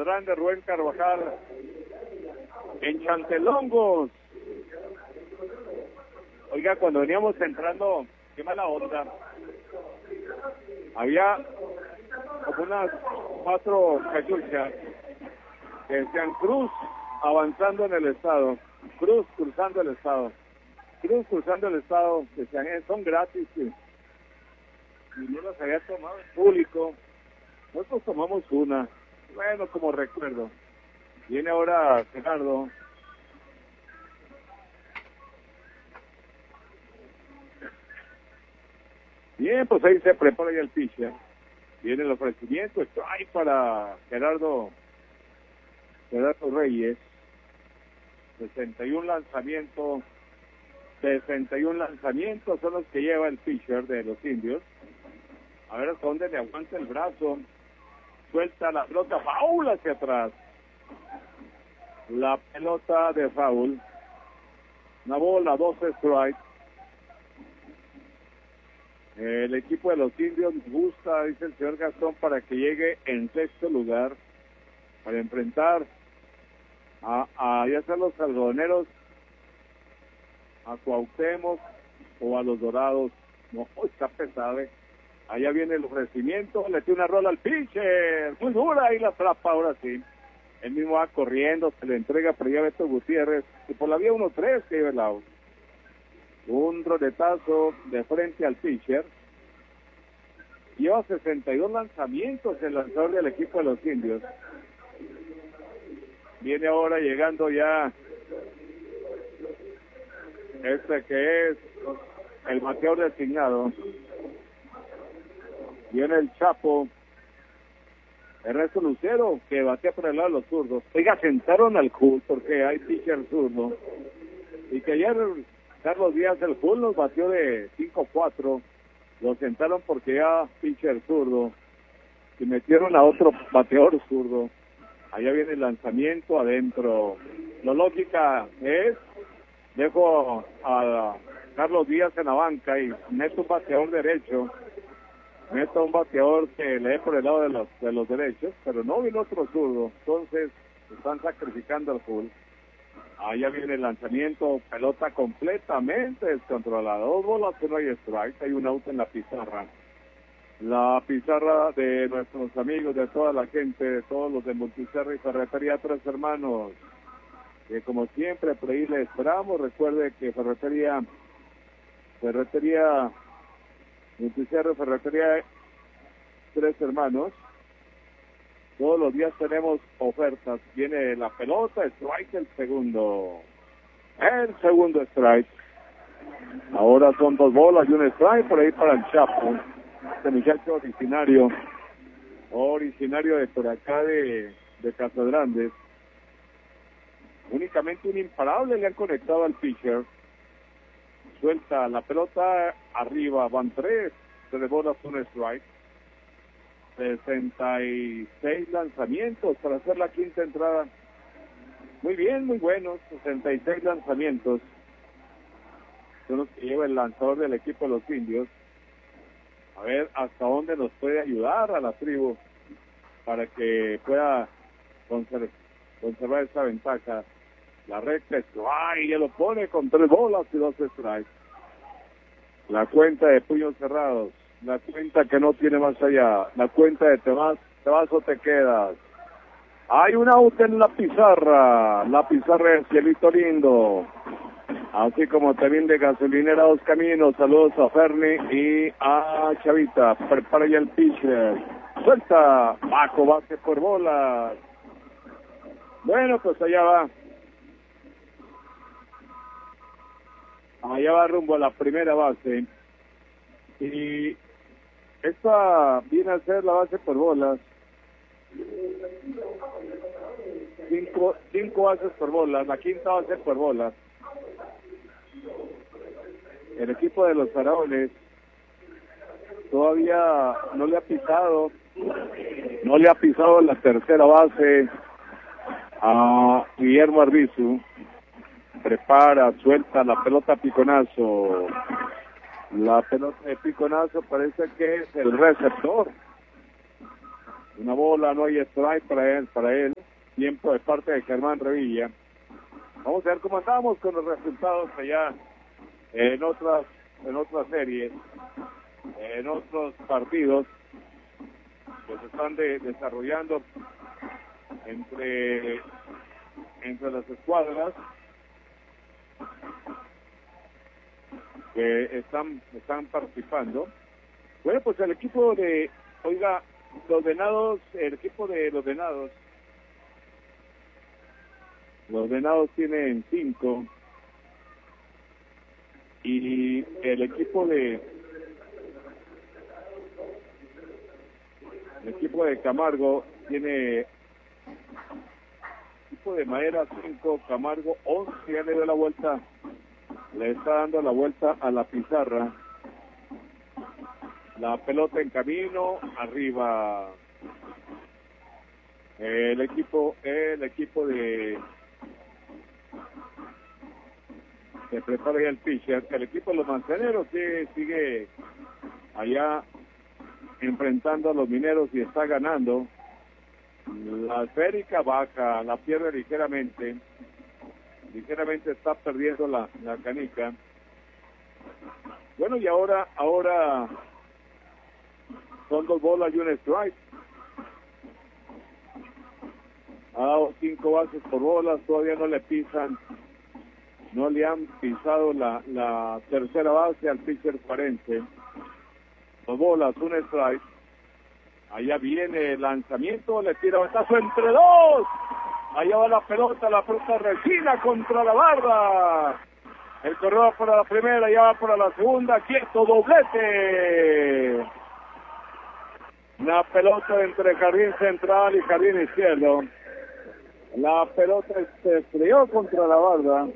grande Rubén Carvajal en Chantelongos. Oiga, cuando veníamos entrando, qué mala onda. Había como unas 4 cachuchas que decían Cruz avanzando en el estado, Cruz cruzando el estado, Cruz cruzando el estado, decían, son gratis, sí. Y no las había tomado el público. Nosotros tomamos una, bueno, como recuerdo. Viene ahora Gerardo. Bien, pues ahí se prepara ya el pitcher. Viene el ofrecimiento, strike para Gerardo Reyes. 61 lanzamientos son los que lleva el pitcher de los Indios. A ver hasta dónde le aguanta el brazo. Suelta la pelota, foul hacia atrás. La pelota de foul. Una bola, 12 strikes. El equipo de los Indios gusta, dice el señor Gastón, para que llegue en sexto lugar para enfrentar a ya sea los algodoneros, a Cuauhtémoc o a los Dorados. No, está pesado. Allá viene el ofrecimiento, le tiene una rola al pitcher, muy dura, y la atrapa ahora sí. Él mismo va corriendo, se le entrega por allá a Beto Gutiérrez, y por la vía 1-3 que lleva el out. Un roletazo de frente al pitcher. Lleva 62 lanzamientos el lanzador del equipo de los Indios. Viene ahora llegando ya que es el bateador designado. Viene el Chapo Ernesto Lucero, que batea por el lado de los zurdos. Oiga, sentaron al Cool porque hay pitcher zurdo. Y que ayer Carlos Díaz del Cool nos batió de 5-4. Lo sentaron porque ya pitcher zurdo. Y metieron a otro bateador zurdo. Allá viene el lanzamiento adentro. La lógica es, dejo a Carlos Díaz en la banca y meto un bateador derecho. Meto un bateador que le dé por el lado de los derechos, pero no vino otro zurdo. Entonces están sacrificando al full. Allá viene el lanzamiento, pelota completamente descontrolada. 2 bolas, que no hay strike, hay un out en la pizarra. La pizarra de nuestros amigos, de toda la gente, de todos los de Multiserra y Ferretería Tres Hermanos, que como siempre por ahí le esperamos. Recuerde que Ferretería Multiserra, Ferretería Tres Hermanos, todos los días tenemos ofertas. Viene la pelota, strike, el segundo strike. Ahora son 2 bolas y un strike por ahí para el Chapo, este muchacho originario de por acá de Casagrandes. Únicamente un imparable le han conectado al pitcher. Suelta la pelota arriba, van 3 bolas, un strike. 66 lanzamientos para hacer la quinta entrada. Muy bien, muy buenos. 66 lanzamientos son los que lleva el lanzador del equipo de los Indios. A ver hasta dónde nos puede ayudar a la tribu para que pueda conservar esa ventaja. La recta es, ya lo pone con 3 bolas y 2 strikes. La cuenta de puños cerrados, la cuenta que no tiene más allá, la cuenta de te vas o te quedas. Hay un out en la pizarra de Cielito Lindo, así como también de Gasolinera Dos Caminos. Saludos a Ferni y a Chavita. Prepara ya el pitcher, suelta, bajo base por bolas. Bueno, pues allá va rumbo a la primera base. Y esta viene a ser la base por bolas. 5 bases por bolas, la quinta base por bolas. El equipo de los Faraones todavía no le ha pisado la tercera base a Guillermo Arbizu. Prepara, suelta la pelota Piconazo. La pelota de Piconazo parece que es el receptor. Una bola, no hay strike para él. Tiempo de parte de Germán Revilla. Vamos a ver cómo andamos con los resultados allá en otras series, en otros partidos que se están desarrollando entre las escuadras que están participando. Bueno, pues el equipo de, el equipo de los venados tienen 5 y el equipo de Camargo tiene, equipo de Madera 5, Camargo 11, ya le dio la vuelta, le está dando la vuelta a la pizarra. La pelota en camino, arriba. El equipo de se prepara ya el pitcher. El equipo de los manzaneros sigue allá enfrentando a los mineros y está ganando. La esférica baja, la pierde ligeramente está perdiendo la canica. Bueno, y ahora son 2 bolas y un strike. Ha dado 5 bases por bolas, todavía no le han pisado la tercera base al pitcher Parense. 2 bolas, un strike. Allá viene el lanzamiento, le tira batazo entre 2. Allá va la pelota resina contra la barda. El corredor para la primera, ya va para la segunda, quieto, doblete. Una pelota entre jardín central y jardín izquierdo. La pelota se estrelló contra la barda.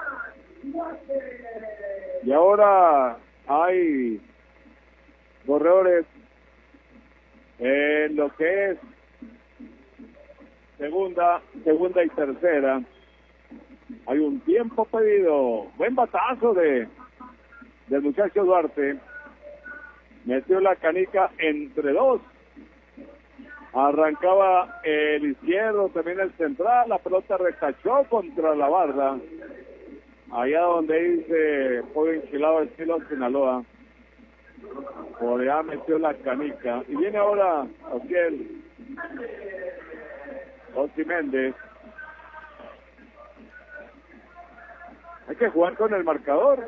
Y ahora hay corredores en lo que es segunda y tercera. Hay un tiempo pedido. Buen batazo del muchacho Duarte. Metió la canica entre 2. Arrancaba el izquierdo, también el central. La pelota recachó contra la barda. Allá donde dice pollo enchilado estilo Sinaloa. Por allá metió la canica. Y viene ahora Ossi Méndez. Hay que jugar con el marcador.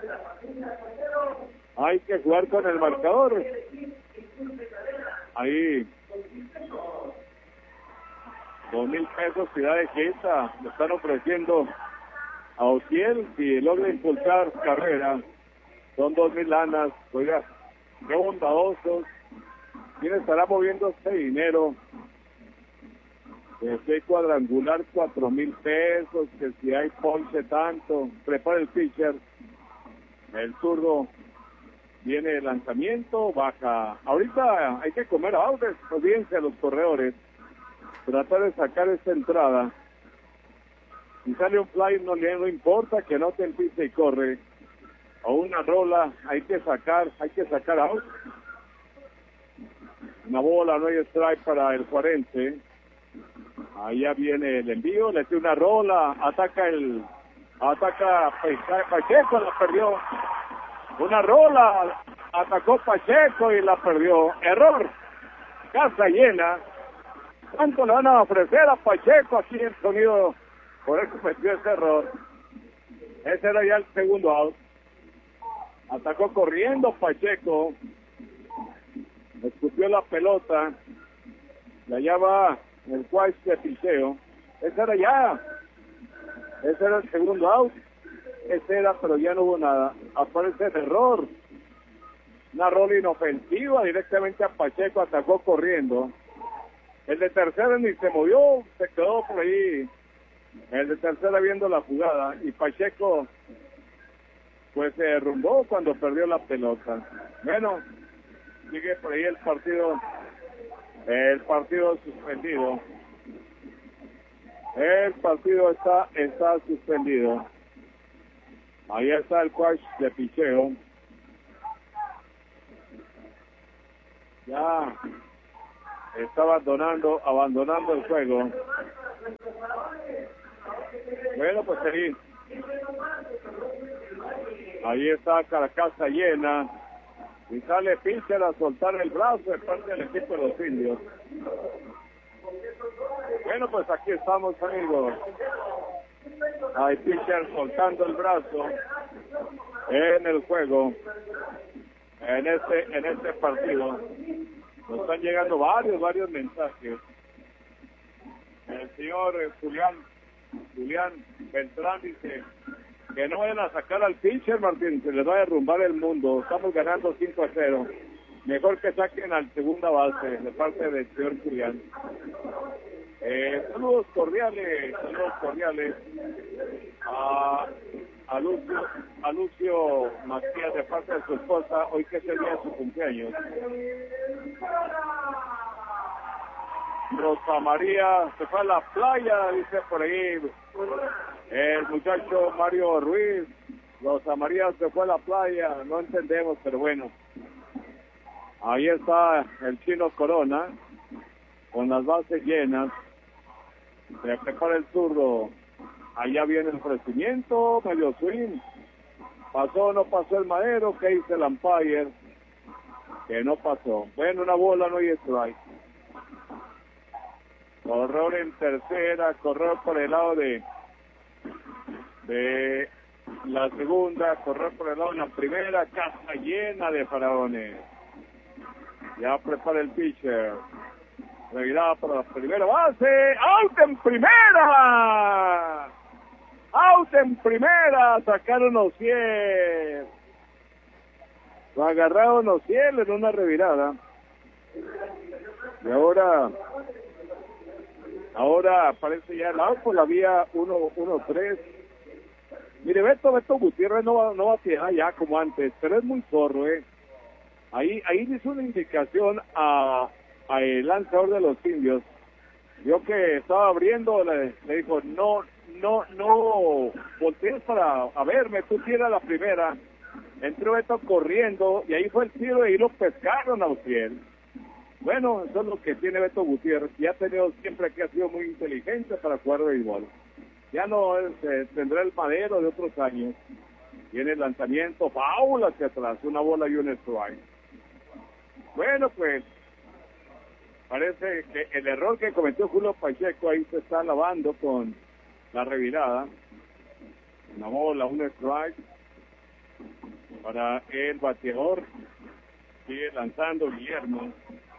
Ahí. 2,000 pesos Ciudad de Queta. Le están ofreciendo a Ociel si logra impulsar carrera. Son 2,000 lanas. Oiga, qué bondadosos. ¿Quién estará moviendo este dinero? Este cuadrangular 4,000 pesos, que si hay ponche tanto. Prepara el pitcher. El zurdo. Viene el lanzamiento, baja. Ahorita hay que comer outs, olvídense a los corredores. Tratar de sacar esta entrada. Si sale un fly no importa, que no te empiece y corre. O una rola, hay que sacar out. Una bola, no hay strike para el Juarense. Allá viene el envío, le tira una rola, ataca Pacheco, la perdió. Una rola, atacó Pacheco y la perdió. Error, casa llena. ¿Cuánto le van a ofrecer a Pacheco aquí en sonido? Por eso cometió ese error. Ese era ya el segundo out. Atacó corriendo Pacheco. Escupió la pelota. Y allá va el Quash de picheo. Ese era el segundo out. Pero ya no hubo nada. Aparece el error. Una rola inofensiva directamente a Pacheco, atacó corriendo. El de tercera ni se movió, se quedó por ahí. El de tercera viendo la jugada. Y Pacheco pues se derrumbó cuando perdió la pelota. Bueno, sigue por ahí el partido suspendido. El partido está suspendido. Ahí está el Quash de picheo. Ya está abandonando el juego. Bueno, pues ahí está la casa llena y sale pitcher a soltar el brazo de parte del equipo de los indios. Bueno, pues aquí estamos, amigos. Hay pitcher soltando el brazo en el juego, en este partido. Nos están llegando varios mensajes. El señor Julián Beltrán dice que no vayan a sacar al pitcher, Martín, se les va a derrumbar el mundo. Estamos ganando 5-0. Mejor que saquen al segunda base de parte del señor Julián. Saludos cordiales a Lucio Macías de parte de su esposa, hoy que es el día de su cumpleaños. Rosa María se fue a la playa, dice por ahí el muchacho Mario Ruiz. Rosa María se fue a la playa, no entendemos, pero bueno. Ahí está el chino Corona con las bases llenas. Se prepara el zurdo. Allá viene el ofrecimiento, medio swing. Pasó o no pasó el Madero, que dice el umpire que no pasó. Bueno, una bola, no hay strike. Corredor en tercera, corredor por el lado de la segunda, corredor por el lado de la primera, casa llena de faraones. Ya prepara el pitcher. Revirada para la primera base. ¡Out en primera! ¡Out en primera! Sacaron Ociel. Lo agarraron Ociel en una revirada. Y ahora aparece ya el out por la vía 1-3. Mire, Beto Gutiérrez no va a tirar ya como antes, pero es muy zorro, Ahí hizo una indicación a el lanzador de los indios. Vio que estaba abriendo, le dijo, no voltees para verme, tú tira la primera. Entró Beto corriendo y ahí fue el tiro y lo pescaron a Ociel. Bueno, eso es lo que tiene Beto Gutiérrez, y ha tenido siempre que ha sido muy inteligente para jugar béisbol. Ya no tendrá el Madero de otros años. Viene el lanzamiento, foul hacia atrás, una bola y un strike. Bueno, pues parece que el error que cometió Julio Pacheco ahí se está lavando con la revirada. Una bola, un strike para el bateador. Sigue lanzando Guillermo.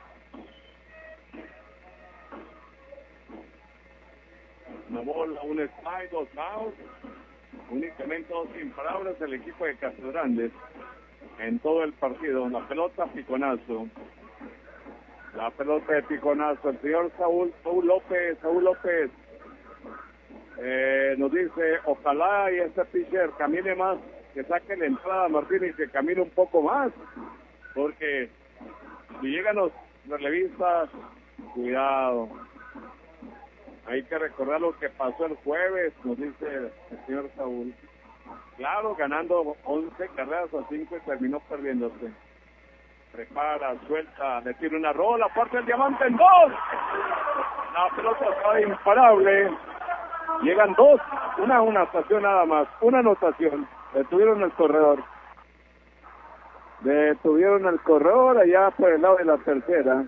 Una bola, un strike, 2 outs. Únicamente 2 imparables el equipo de Castro Grandes en todo el partido. La pelota piconazo. La pelota de piconazo. El señor Saúl López nos dice, ojalá y este pitcher camine más, que saque la entrada Martínez, que camine un poco más, porque si llegan los relevistas, cuidado. Hay que recordar lo que pasó el jueves, nos dice el señor Saúl. Claro, ganando 11 carreras a 5 y terminó perdiéndose. Prepara, suelta, le tira una rola, parte el diamante en 2. La pelota está imparable. Llegan 2, una anotación nada más, una anotación. Detuvieron el corredor allá por el lado de la tercera.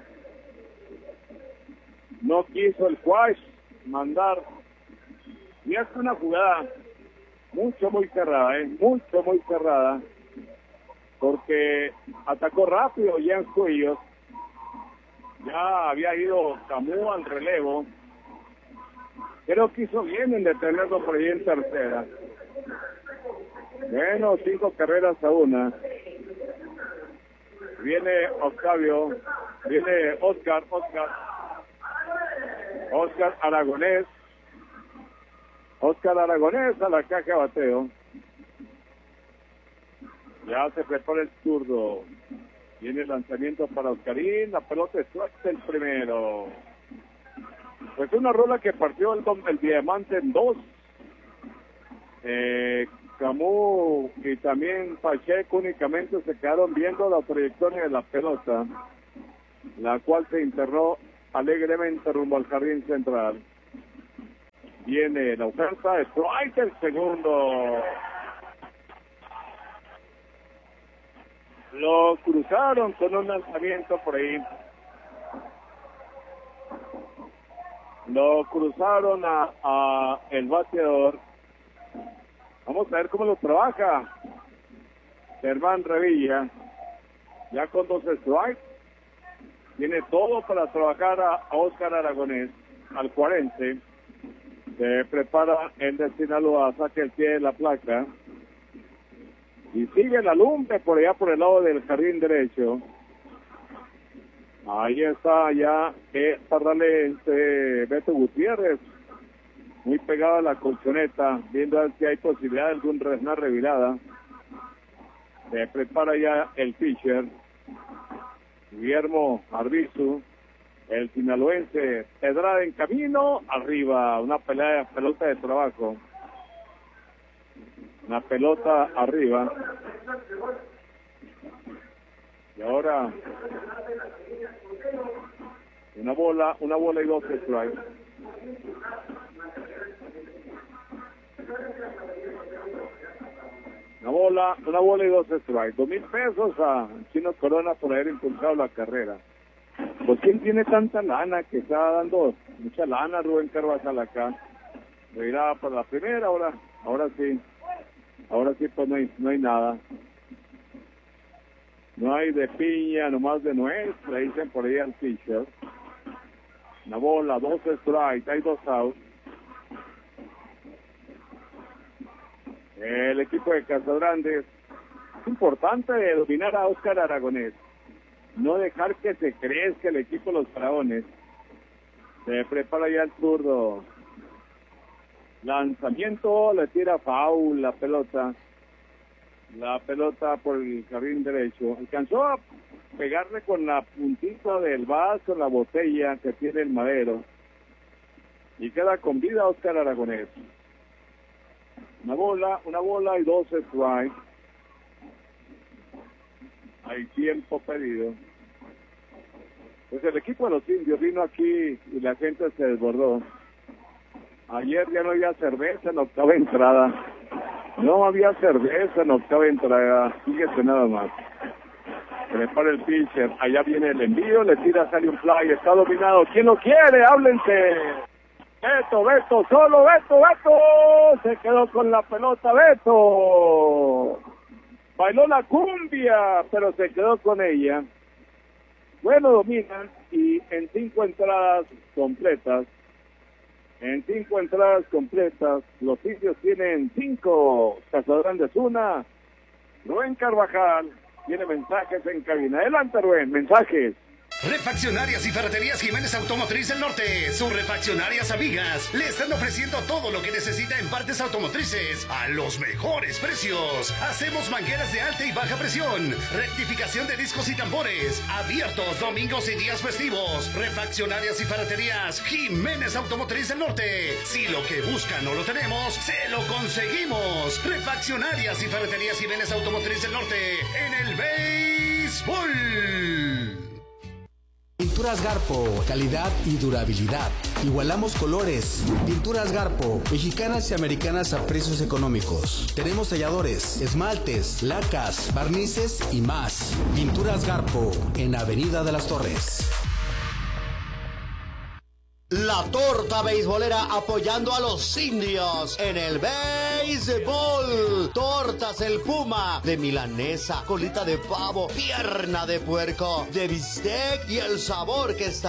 No quiso el Quash mandar. Y es una jugada muy cerrada, porque atacó rápido Jan Cuellos. Ya había ido Camus al relevo. Creo que hizo bien en detenerlo por ahí en tercera. Bueno, 5 carreras a 1. Viene Octavio, viene Oscar Aragonés. Oscar Aragonés a la caja de bateo. Ya se prepara el zurdo. Viene el lanzamiento para Oscarín. La pelota es el primero. Pues una rola que partió el diamante en 2. Camus y también Pacheco únicamente se quedaron viendo la trayectoria de la pelota, la cual se internó alegremente rumbo al jardín central. Viene la oferta de strike, el segundo. Lo cruzaron con un lanzamiento por ahí. Lo cruzaron a el bateador. Vamos a ver cómo lo trabaja Germán Revilla. Ya con 2 strikes. Tiene todo para trabajar a Óscar Aragonés, al 40. Se prepara el de Sinaloa, saca el pie de la placa. Y sigue la lumbre por allá por el lado del jardín derecho. Ahí está ya el parralense Beto Gutiérrez, muy pegado a la colchoneta, viendo a ver si hay posibilidad de alguna revirada. Se prepara ya el pitcher Guillermo Arbizu, el sinaloense. Pedrada en camino, arriba, una pelota de trabajo. Una pelota arriba. Y ahora una bola y 2 strikes. Una bola y 2 strikes. 2,000 pesos a Chino Corona por haber impulsado la carrera. Pues quién tiene tanta lana, que está dando mucha lana Rubén Carvajal acá. Revirada para la primera, ahora sí pues no hay nada. No hay de piña, nomás de nuez, le dicen por ahí al pitcher. Una bola, 2 strikes, hay 2 outs. El equipo de Casagrandes, es importante dominar a Óscar Aragonés. No dejar que se crezca el equipo de los Faraones. Se prepara ya el zurdo. Lanzamiento, le tira foul la pelota. La pelota por el jardín derecho. Alcanzó a pegarle con la puntita del vaso, la botella que tiene el madero. Y queda con vida Óscar Aragonés. Una bola y 2 strikes. Hay tiempo pedido. Pues el equipo de los indios vino aquí y la gente se desbordó. Ayer ya no había cerveza en octava entrada. No había cerveza en octava entrada. Fíjese nada más. Prepara el pitcher. Allá viene el envío. Le tira, sale un fly. Está dominado. ¿Quién lo quiere? Háblense. Beto. Solo Beto. Se quedó con la pelota Beto. Bailó la cumbia, pero se quedó con ella. Bueno, dominan y en 5 entradas completas. Los indios tienen 5, Casagrandes 1. Rubén Carvajal tiene mensajes en cabina. Adelante, Rubén, mensajes. Refaccionarias y Ferreterías Jiménez Automotriz del Norte, sus refaccionarias amigas, le están ofreciendo todo lo que necesita en partes automotrices a los mejores precios. Hacemos mangueras de alta y baja presión, rectificación de discos y tambores, abiertos domingos y días festivos. Refaccionarias y Ferreterías Jiménez Automotriz del Norte. Si lo que buscan no lo tenemos, se lo conseguimos. Refaccionarias y Ferreterías Jiménez Automotriz del Norte en el béisbol. Pinturas Garpo, calidad y durabilidad. Igualamos colores. Pinturas Garpo, mexicanas y americanas a precios económicos. Tenemos talladores, esmaltes, lacas, barnices y más. Pinturas Garpo, en Avenida de las Torres. La torta beisbolera apoyando a los indios en el béisbol. Tortas El Puma, de milanesa, colita de pavo, pierna de puerco, de bistec y el sabor que está